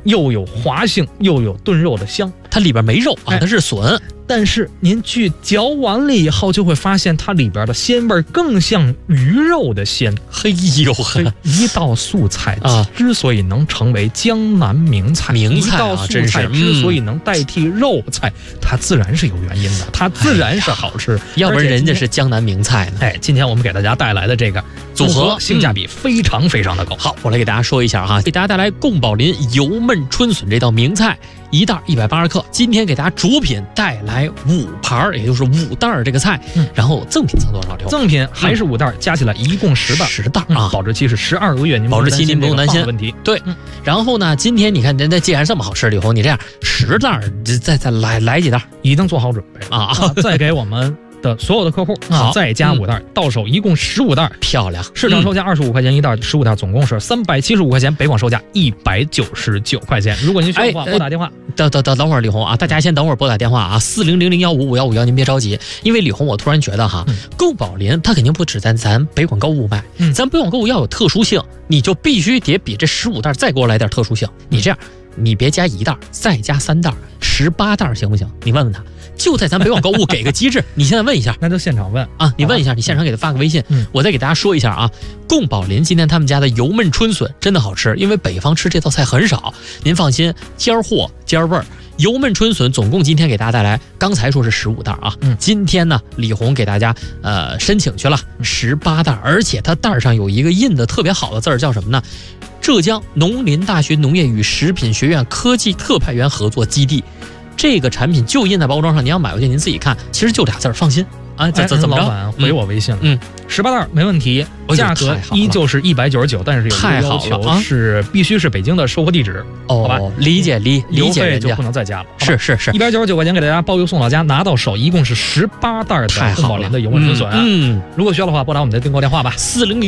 又有滑性，又有炖肉的香。 它里边没肉啊，它是笋。 但是您去嚼完了以后，就会发现它里边的鲜味更像鱼肉的鲜。 嘿呦呵， 一道素菜之所以能成为江南名菜， 名菜啊， 一道素菜之所以能代替肉菜，它自然是有原因的，它自然是好吃。 要不然人家是江南名菜呢。 今天我们给大家带来的这个组合性价比非常非常的高。 好，我来给大家说一下哈，给大家带来宫保林油焖春笋这道名菜。一袋180克，今天给大家主品带来5盘，也就是5袋这个菜，然后赠品赠多少？ 赠品还是5袋，加起来一共10袋 ，10袋啊， 保质期是12个月， 保质期您不用担心问题。 对，然后呢，今天你看人家既然这么好吃，李红，你这样10袋，再来几袋， 已经做好准备了啊，再给我们的所有的客户再加5袋，到手一共15袋， 漂亮。 市场售价25块钱一袋，15袋总共是375块钱，北广售价199块钱。如果您需要的话，拨打电话。 等会儿，李红啊，大家先等会儿拨打电话啊，400001555151，您别着急，因为李红我突然觉得哈，宫保林它肯定不止咱北广购物卖，咱北广购物要有特殊性，你就必须得比这15袋再给我来点特殊性。你这样，你别加1袋，再加3袋，18袋行不行？你问问他。就在咱北广购物给个机制，你现在问一下， 那就现场问啊！你问一下，你现场给他发个微信，我再给大家说一下啊。宫保林今天他们家的油焖春笋真的好吃，因为北方吃这道菜很少，您放心，尖货尖味儿。油焖春笋总共今天给大家带来，刚才说是15袋啊，今天呢李红给大家申请去了18袋，而且它袋上有一个印的特别好的字儿，叫什么呢？浙江农林大学农业与食品学院科技特派员合作基地。这个产品就印在包装上，您要买回去您自己看，其实就俩字儿，放心啊。怎么着？ 老板回我微信了，18袋没问题，价格依旧是199，但是有一个要求是必须是北京的收货地址，好吧？ 理解邮费就不能再加了。 是 199块钱给大家包邮送到家，拿到手一共是18袋的宫保林的油焖春笋。如果需要的话，拨打我们的订购电话吧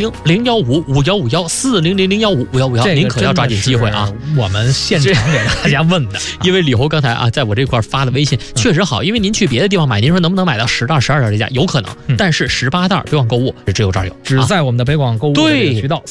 ，40001555151，400015551，您可要抓紧机会啊！我们现场给大家问的， 因为李红刚才啊在我这块发的微信确实好，因为您去别的地方买，您说能不能买到10袋、12袋这价？有可能，但是18袋北广购物只有这儿有， 只在我们的北广购物渠道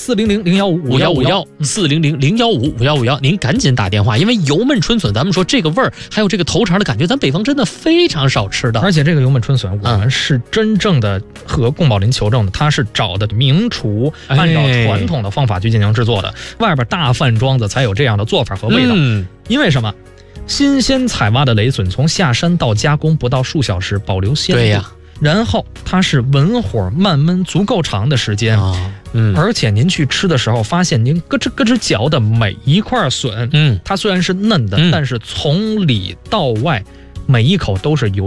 40001555151，400015551，您赶紧打电话，因为油焖春笋，咱们说这个味儿还有这个头肠的感觉，咱北方真的非常少吃的。 而且这个油焖春笋，我们是真正的和宫保林求证的，它是找的名厨，按照传统的方法去进行制作的，外边大饭庄子才有这样的做法和味道。因为什么？新鲜采挖的雷笋从下山到加工不到数小时，保留鲜度。对呀。然后它是文火慢焖足够长的时间而且您去吃的时候，发现您咯吱咯吱嚼的每一块笋，它虽然是嫩的，但是从里到外每一口都是油